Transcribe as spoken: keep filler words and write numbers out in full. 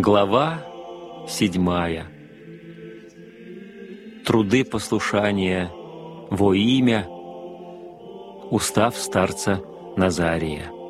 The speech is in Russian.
Глава седьмая. Труды послушания во имя. Устав старца Назария.